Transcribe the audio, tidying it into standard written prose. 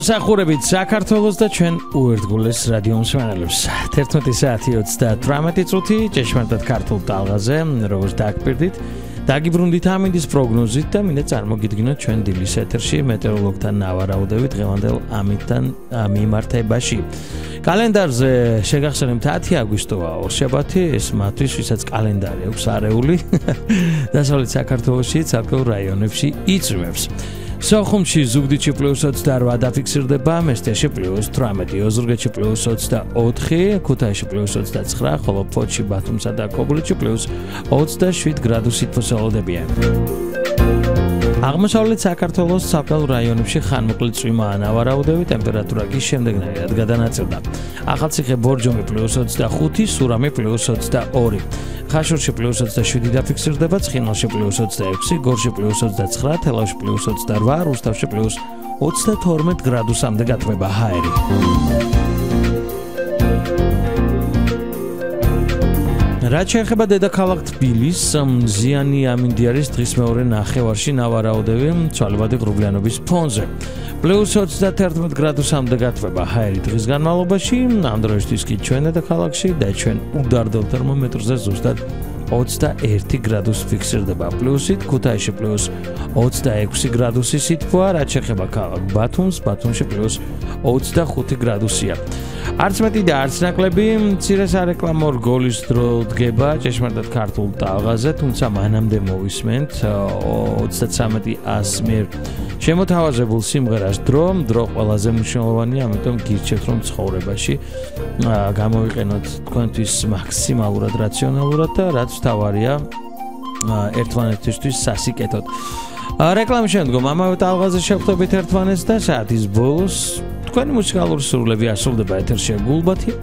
სახურებით საქართველოს და ჩვენ უერთგულეს რადიო მსმენელებს 11 საათი 38 წუთი ჭეშმარიტად ქართულ ტალღაზე როგორც დაგპირდით დაგიბრუნდით ამინდის პროგნოზით და მინდა წარმოგიდგინოთ ჩვენ დილის ეთერში მეტეოროლოგთან ნავარაუდებით დღევანდელ ამითთან მიმართებაში კალენდარზე შეგახსენებთ 10 აგვისტოა ორშაბათი ეს მათთვის ვისაც კალენდარი აქვს არეული დასავლეთ საქართველოში ცალკეულ რაიონებში იწვევს სოხუმში ზუგდიდში +28 დაფიქსირდება, მესტიაში +18, ოზურგეთში +24, ქუთაისში +29, ხოლო ფოთში, ბათუმსა და ქობულეთში +27 გრადუსით მოსალოდებიან. აღმოსავლეთ საქართველოს საკმაოდ რაიონებში ხანმოკლე წვიმაა ნავარაუდები, ტემპერატურა კი შემდეგნაირად გადანაწილდა. ახალციხე ბორჯომი +25, სურამი +22. ხაშურში +27 დაფიქსირდება, ცხინვალში +26, გორში +29, თელავში +28, რუსთავში +32 გრადუსამდე გათბება ჰაერი. რაც შეეხება დედაქალაქ თბილისს, მზიანი ამინდიარის დღის მეორე ნახევარში ნავარაუდები ცვალებადი ღრუბლიანობის ფონზე. +31 გრადუსამდე გათბება ჰაერი დღის განმავლობაში, ამ დროისთვის კი ჩვენ დედაქალაქში და ჩვენ უდარდელ თერმომეტრზე ზუსტად 21 გრადუსი ფიქსირდება. პლუსით ქუთაისში +26 გრადუსი სითბოა, რაც შეეხება ქალაქ ბათუმს, ბათუმში +25 გრადუსია. არც მეტი და არც ნაკლები, მცირე სარეკლამო რგოლის დრო დგება ჭეშმარიტად ქართულ ტალღაზე, თუმცა მანამდე მოვისმენთ 33-100 მიერ შემოთავაზებულ სიმღერას დრო ყველაზე მნიშვნელოვანია, ამიტომ გირჩევთ რომ ცხოვრებაში გამოვიყენოთ თქვენთვის მაქსიმალურად რაციონალურად და რაც თავარია ერთმანეთისთვის სასიკეთოდ. რეკლამის შემდგომ ამავე ტალღაზე შევხვდებით ერთმანეთს და საათის ბოლოს თქვენი მუსიკალური სურვილები ასრულდება ეთერში გულბათი